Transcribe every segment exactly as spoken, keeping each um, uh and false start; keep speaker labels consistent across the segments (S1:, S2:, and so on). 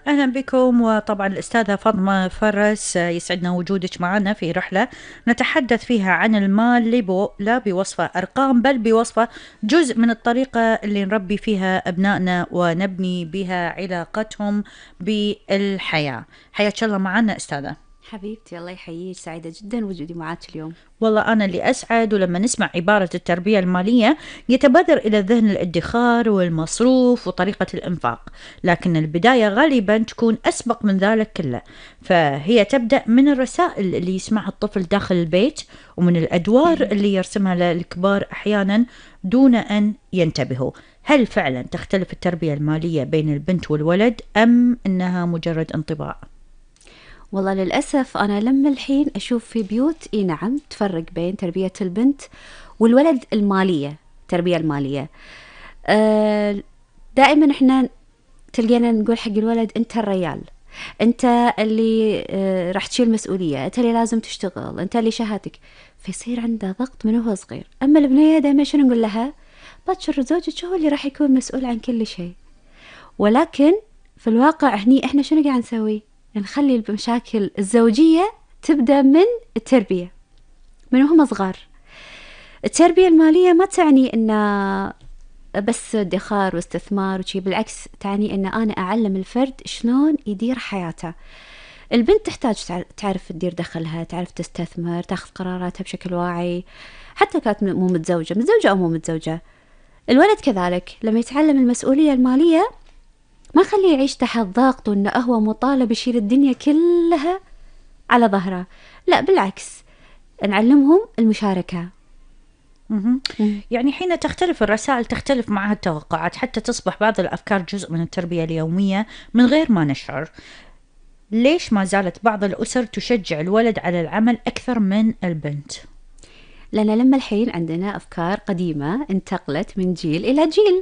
S1: أهلا بكم. وطبعا الأستاذة فاطمة فرس، يسعدنا وجودك معنا في رحلة نتحدث فيها عن المال لبو لا بوصفه أرقام بل بوصفه جزء من الطريقة اللي نربي فيها أبنائنا ونبني بها علاقتهم بالحياة. حياك الله معنا أستاذة.
S2: حبيبتي الله يحييك، سعيدة جدا وجودي معاك اليوم.
S1: والله أنا اللي أسعد، ولما نسمع عبارة التربية المالية يتبادر إلى الذهن الادخار والمصروف وطريقة الإنفاق، لكن البداية غالبا تكون أسبق من ذلك كله. فهي تبدأ من الرسائل اللي يسمعها الطفل داخل البيت، ومن الأدوار اللي يرسمها للكبار أحيانا دون أن ينتبهوا. هل فعلا تختلف التربية المالية بين البنت والولد، أم أنها مجرد انطباع؟
S2: والله للأسف أنا لما الحين أشوف في بيوت إي نعم تفرق بين تربية البنت والولد المالية. التربية المالية أه دائما إحنا تلقينا نقول حق الولد أنت الريال، أنت اللي أه راح تشيل مسؤولية، أنت اللي لازم تشتغل، أنت اللي شهادتك، فيصير عنده ضغط من هو صغير. أما البنية دائما شنو نقول لها؟ باكر زوجك هو اللي راح يكون مسؤول عن كل شيء. ولكن في الواقع هني إحنا شنو قاعد نسوي؟ نخلي المشاكل الزوجية تبدأ من التربية من هم صغار. التربية المالية ما تعني إن بس ادخار واستثمار وشي، بالعكس تعني إن أنا أعلم الفرد شلون يدير حياته. البنت تحتاج تعرف تدير دخلها، تعرف تستثمر، تاخذ قراراتها بشكل واعي، حتى كانت مو متزوجة متزوجة أو مو متزوجة. الولد كذلك لما يتعلم المسؤولية المالية ما خليه يعيش تحت ضغط وإنه هو مطالب يشيل الدنيا كلها على ظهره، لا بالعكس نعلمهم المشاركة.
S1: مهم. يعني حين تختلف الرسائل تختلف معها التوقعات، حتى تصبح بعض الأفكار جزء من التربية اليومية من غير ما نشعر. ليش ما زالت بعض الأسر تشجع الولد على العمل أكثر من البنت؟
S2: لأن لما الحين عندنا أفكار قديمة انتقلت من جيل إلى جيل.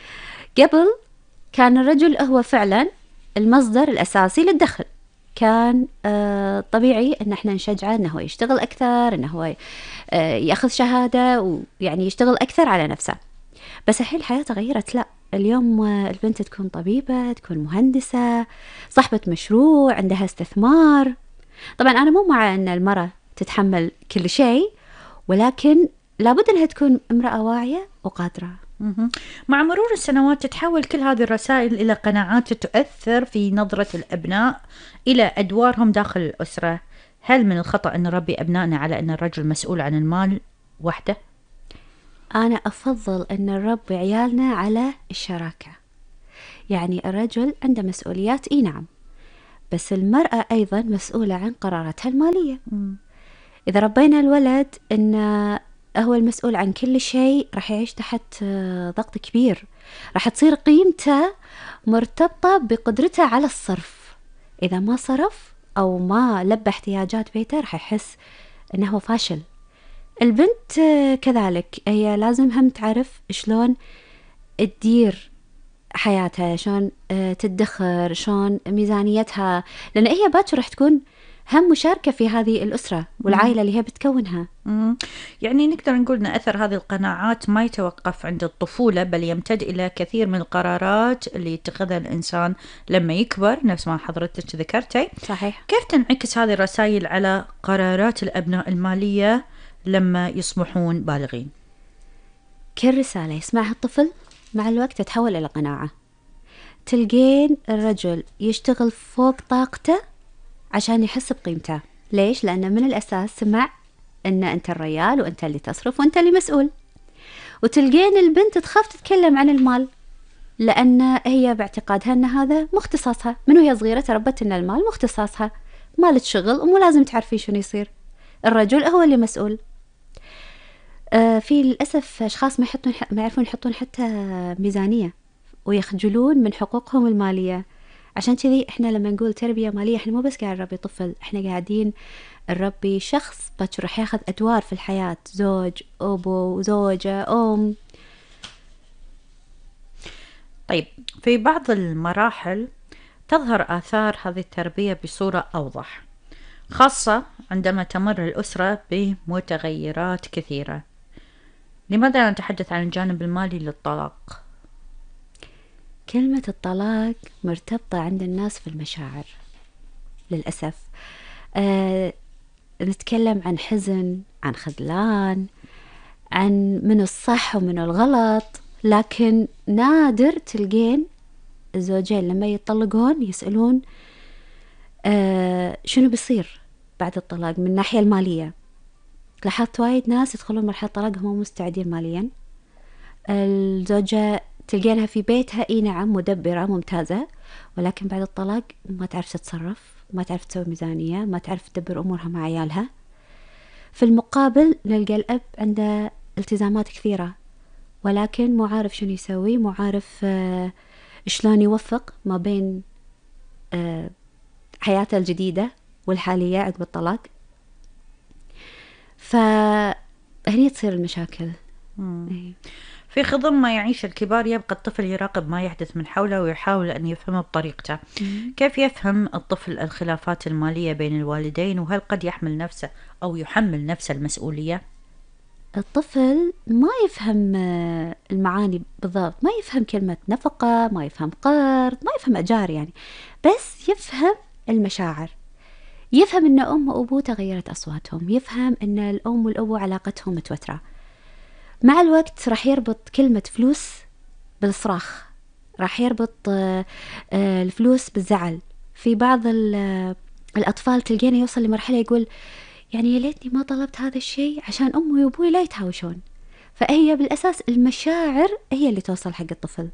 S2: قبل كان الرجل هو فعلا المصدر الأساسي للدخل، كان آه طبيعي أن احنا نشجعه أنه هو يشتغل أكثر، أنه هو آه يأخذ شهادة ويعني يشتغل أكثر على نفسه. بس الحين الحياة تغيرت، لا اليوم آه البنت تكون طبيبة، تكون مهندسة، صاحبة مشروع، عندها استثمار. طبعا أنا مو مع أن المرأة تتحمل كل شيء، ولكن لابد أنها تكون امرأة واعية وقادرة.
S1: مهم. مع مرور السنوات تتحول كل هذه الرسائل إلى قناعات تؤثر في نظرة الأبناء إلى أدوارهم داخل الأسرة. هل من الخطأ أن نربي أبنائنا على أن الرجل مسؤول عن المال وحده؟
S2: أنا أفضل أن نربي عيالنا على الشراكة. يعني الرجل عنده مسؤوليات إي نعم، بس المرأة أيضا مسؤولة عن قراراتها المالية.
S1: م.
S2: إذا ربينا الولد أنه هو المسؤول عن كل شيء راح يعيش تحت ضغط كبير، راح تصير قيمته مرتبطة بقدرته على الصرف. إذا ما صرف أو ما لبى احتياجات بيته راح يحس أنه هو فاشل. البنت كذلك هي لازم هم تعرف شلون تدير حياتها، شلون تدخر، شلون ميزانيتها، لأن هي باكر راح تكون هم مشاركة في هذه الأسرة والعائلة اللي هي بتكونها.
S1: مم. يعني نقدر نقول أن أثر هذه القناعات ما يتوقف عند الطفولة، بل يمتد إلى كثير من القرارات اللي يتخذها الإنسان لما يكبر، نفس ما حضرتك ذكرتي.
S2: صحيح.
S1: كيف تنعكس هذه الرسائل على قرارات الأبناء المالية لما يصبحون بالغين؟
S2: كل رسالة يسمعها الطفل مع الوقت تتحول إلى قناعة. تلقين الرجل يشتغل فوق طاقته عشان يحس بقيمته. ليش؟ لأنه من الأساس سمع أن أنت الريال وأنت اللي تصرف وأنت اللي مسؤول. وتلقين البنت تخاف تتكلم عن المال، لأن هي باعتقادها أن هذا مختصاصها. من وهي صغيرة تربت أن المال مختصاصها، مالك شغل ومو لازم تعرفي شنو يصير، الرجل هو اللي مسؤول. آه في للأسف أشخاص ما يحطون ما يعرفون يحطون حتى ميزانية ويخجلون من حقوقهم المالية. عشان كذي إحنا لما نقول تربية مالية إحنا مو بس قاعد نربي طفل، إحنا قاعدين نربي شخص باكر راح ياخذ أدوار في الحياة، زوج، أبو، زوجة، أم.
S1: طيب، في بعض المراحل تظهر آثار هذه التربية بصورة أوضح، خاصة عندما تمر الأسرة بمتغيرات كثيرة. لماذا لا نتحدث عن الجانب المالي للطلاق؟
S2: كلمة الطلاق مرتبطة عند الناس في المشاعر للأسف. آه نتكلم عن حزن، عن خذلان، عن من الصح ومن الغلط، لكن نادر تلقين الزوجين لما يطلقون يسألون آه شنو بيصير بعد الطلاق من الناحية المالية. لاحظت وايد ناس يدخلون مرحلة طلاق هم مستعدين ماليا، الزوجة تلقينها في بيتها اي نعم مدبرة ممتازة، ولكن بعد الطلاق ما تعرف تتصرف، ما تعرف تسوي ميزانية، ما تعرف تدبر أمورها مع عيالها. في المقابل نلقى الأب عنده التزامات كثيرة، ولكن مو عارف شنو يسوي، مو عارف آه شلون يوفق ما بين آه حياته الجديدة والحالية عقب الطلاق. فهني تصير المشاكل.
S1: مم. في خضم ما يعيش الكبار يبقى الطفل يراقب ما يحدث من حوله ويحاول أن يفهمه بطريقته. مم. كيف يفهم الطفل الخلافات المالية بين الوالدين، وهل قد يحمل نفسه أو يحمل نفسه المسؤولية؟
S2: الطفل ما يفهم المعاني بالضبط، ما يفهم كلمة نفقة، ما يفهم قرض، ما يفهم أجار يعني، بس يفهم المشاعر. يفهم أن أم وأبوه تغيرت أصواتهم، يفهم أن الأم والأبو علاقتهم متوترة. مع الوقت راح يربط كلمة فلوس بالصراخ، راح يربط الفلوس بالزعل. في بعض الأطفال تلقينا يوصل لمرحلة يقول يعني يا ليتني ما طلبت هذا الشيء عشان أمي وأبوي لا يتهاوشون. فهي بالأساس المشاعر هي اللي توصل حق الطفل.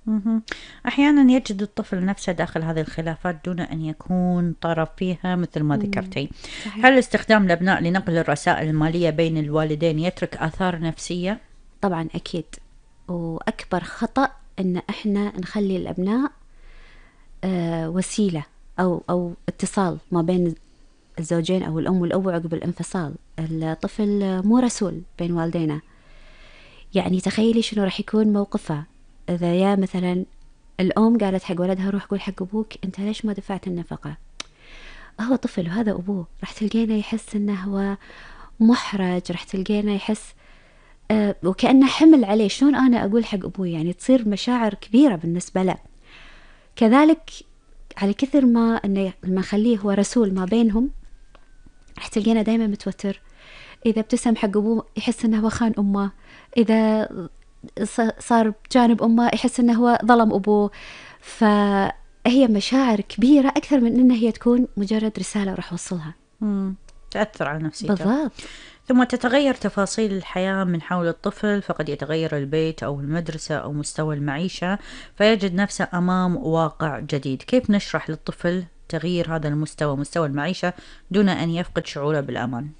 S1: أحيانا يجد الطفل نفسه داخل هذه الخلافات دون أن يكون طرف فيها مثل ما ذكرتي. هل استخدام الأبناء لنقل الرسائل المالية بين الوالدين يترك آثار نفسية؟
S2: طبعا أكيد، وأكبر خطأ أن إحنا نخلي الأبناء آه وسيلة أو أو اتصال ما بين الزوجين أو الأم والأبو عقب الانفصال. الطفل مو رسول بين والدينا. يعني تخيلي شنو راح يكون موقفها إذا يا مثلا الأم قالت حق ولدها روح قول حق أبوك أنت ليش ما دفعت النفقة. هو طفل وهذا أبوه، راح تلقينا يحس أنه هو محرج، راح تلقينا يحس آه وكأنه حمل عليه، شلون أنا أقول حق أبوي، يعني تصير مشاعر كبيرة بالنسبة له. كذلك على كثر ما أنه ما خليه هو رسول ما بينهم، راح تلقينا دايما متوتر. إذا ابتسم حق أبوه يحس أنه هو خان أمه، إذا صار بجانب أمه يحس أنه هو ظلم أبوه. فهي مشاعر كبيرة أكثر من أنها هي تكون مجرد رسالة راح أوصلها.
S1: مم. تأثر على نفسيته
S2: بالضبط.
S1: ثم تتغير تفاصيل الحياة من حول الطفل، فقد يتغير البيت أو المدرسة أو مستوى المعيشة، فيجد نفسه أمام واقع جديد. كيف نشرح للطفل تغيير هذا المستوى، مستوى المعيشة، دون أن يفقد شعوره بالأمان؟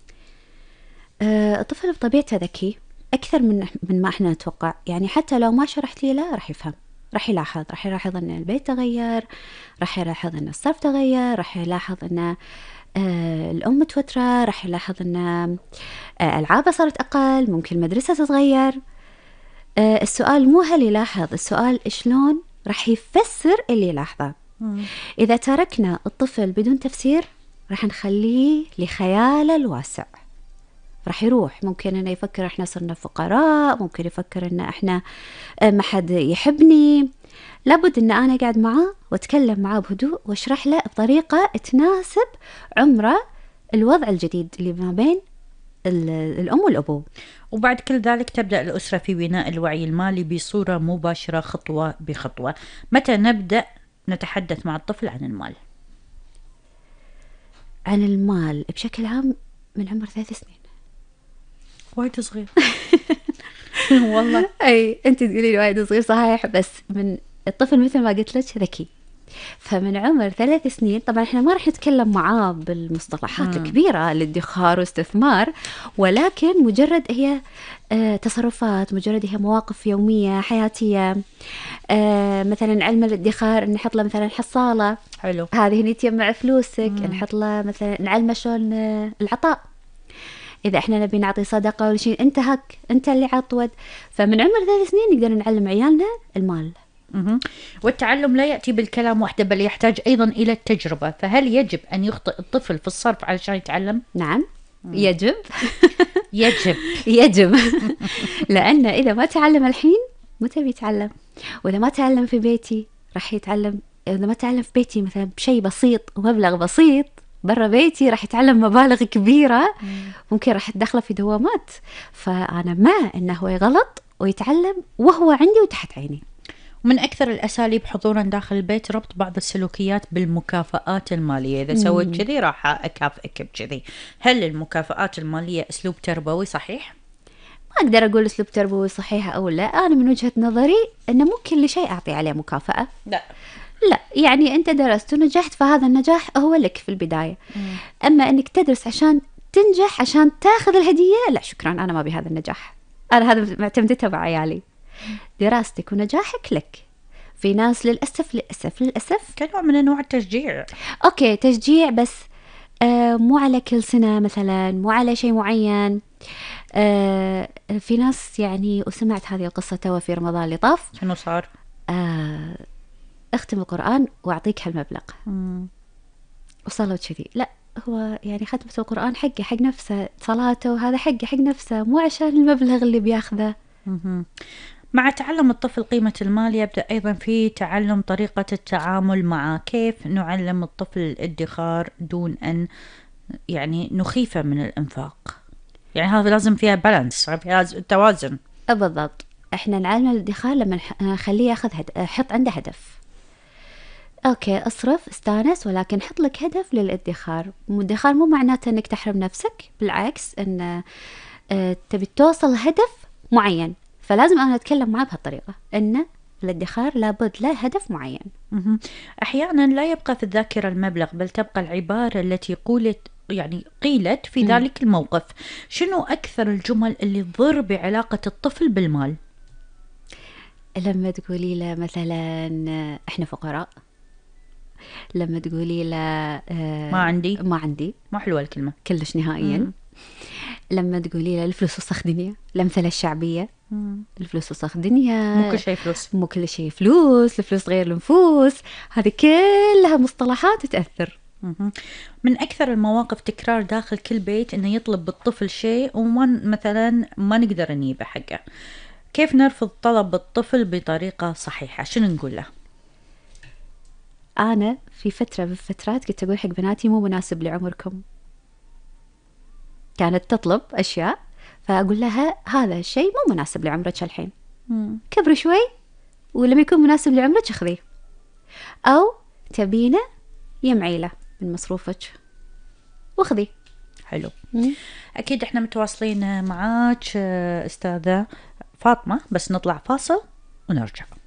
S2: أه الطفل بطبيعته ذكي أكثر من من ما إحنا نتوقع. يعني حتى لو ما شرحت لي لا راح يفهم، راح يلاحظ راح يلاحظ أن البيت تغير، راح يلاحظ أن الصرف تغير، راح يلاحظ أن آه الأم متوترة، راح يلاحظ أن آه ألعابه صارت أقل، ممكن المدرسة تتغير. آه السؤال مو هل يلاحظ، السؤال شلون راح يفسر اللي يلاحظه. إذا تركنا الطفل بدون تفسير راح نخليه لخياله الواسع، راح يروح. ممكن أنه يفكر إحنا صرنا فقراء، ممكن يفكر أن إحنا ما حد يحبني. لابد أن أنا قاعد معاه وأتكلم معاه بهدوء واشرح له بطريقة تناسب عمره الوضع الجديد اللي ما بين الأم والأبو.
S1: وبعد كل ذلك تبدأ الأسرة في بناء الوعي المالي بصورة مباشرة خطوة بخطوة. متى نبدأ نتحدث مع الطفل عن المال؟
S2: عن المال بشكل عام من عمر ثلاث سنين.
S1: وايد صغير. والله
S2: أي أنت تقولي لي وايد صغير صحيح، بس من الطفل مثل ما قلت لك ذكي. فمن عمر ثلاث سنين طبعا احنا ما راح نتكلم معاه بالمصطلحات مم. الكبيرة الادخار واستثمار، ولكن مجرد هي اه تصرفات، مجرد هي مواقف يومية حياتية. اه مثلا علم الادخار ان نحط له مثلا حصالة
S1: حلو،
S2: هذه هني تجمع فلوسك، نحط له مثلا نعلمه شلون العطاء. إذا إحنا نبي نعطي صدقة ولا شيء أنت هك أنت اللي عطود. فمن عمر ثلاث سنين نقدر نعلم عيالنا المال.
S1: مه. والتعلم لا يأتي بالكلام وحده بل يحتاج أيضا إلى التجربة. فهل يجب أن يخطئ الطفل في الصرف علشان يتعلم؟
S2: نعم مم. يجب.
S1: يجب
S2: يجب. لأن إذا ما تعلم الحين متى بيتعلم؟ وإذا ما تعلم في بيتي راح يتعلم، إذا ما تعلم في بيتي مثلا بشيء بسيط ومبلغ بسيط، برا بيتي راح يتعلم مبالغ كبيرة، ممكن راح تدخله في دوامات. فأنا مع إنه هو يغلط ويتعلم وهو عندي وتحت عيني.
S1: ومن أكثر الأساليب حضورا داخل البيت ربط بعض السلوكيات بالمكافآت المالية. إذا سويت كذي راح أكافئك بكذي. هل المكافآت المالية أسلوب تربوي صحيح؟
S2: ما أقدر أقول أسلوب تربوي صحيح أو لا. أنا من وجهة نظري أنه مو كل شيء أعطي عليه مكافأة.
S1: لا
S2: لا، يعني أنت درست ونجحت فهذا النجاح هو لك في البداية. مم. أما أنك تدرس عشان تنجح عشان تاخذ الهدية، لا شكرا، أنا ما بهذا النجاح. أنا هذا معتمدته مع عيالي. دراستك ونجاحك لك. في ناس للأسف للأسف للأسف
S1: كنوع من أنواع التشجيع.
S2: أوكي تشجيع، بس آه مو على كل سنة مثلا، مو على شيء معين. آه في ناس يعني، وسمعت هذه القصة توا في رمضان اللي طاف.
S1: شنو صار؟
S2: آه اختم القرآن واعطيك هالمبلغ. مم. وصلوا كذي. لا، هو يعني ختمة القرآن حقه حق نفسه، صلاته وهذا حقه حق نفسه، مو عشان المبلغ اللي بياخذه.
S1: مم. مع تعلم الطفل قيمة المال يبدأ أيضا في تعلم طريقة التعامل معه. كيف نعلم الطفل الادخار دون أن يعني نخيفه من الإنفاق؟ يعني هذا لازم فيها بالانس، فيها توازن.
S2: بالضبط. احنا نعلم الادخار لما نخليه ياخذ هد... حط عنده هدف. اوكي اصرف استانس، ولكن حط لك هدف للادخار. الادخار مو معناته انك تحرم نفسك، بالعكس ان اه تبي توصل هدف معين، فلازم انا اتكلم معاه بهالطريقه ان الادخار لابد له هدف معين.
S1: احيانا لا يبقى في الذاكره المبلغ، بل تبقى العباره التي قولت يعني قيلت في م. ذلك الموقف. شنو اكثر الجمل اللي تضر بعلاقه الطفل بالمال؟
S2: لما تقولي له مثلا احنا فقراء، لما تقولي له آه
S1: ما عندي
S2: ما عندي
S1: ما حلوه الكلمه
S2: كلش نهائيا. مم. لما تقولي له الفلوس وسخ دنيا، الأمثلة الشعبية. مم. الفلوس وسخ دنيا،
S1: مو كل شيء فلوس،
S2: مو كل شيء فلوس، الفلوس غير النفوس، هذه كلها مصطلحات تأثر.
S1: مم. من أكثر المواقف تكرار داخل كل بيت إنه يطلب بالطفل شيء وما مثلا ما نقدر نجيبه حقه. كيف نرفض طلب الطفل بطريقة صحيحة؟ شنو نقول له؟
S2: أنا في فترة من الفترات كنت أقول حق بناتي مو مناسب لعمركم. كانت تطلب أشياء فأقول لها هذا الشيء مو مناسب لعمرك الحين، كبري شوي ولما يكون مناسب لعمرك أخذيه، أو تبينه يمعيله من مصروفك واخذيه.
S1: حلو. مم. أكيد إحنا متواصلين معاك أستاذة فاطمة، بس نطلع فاصل ونرجع.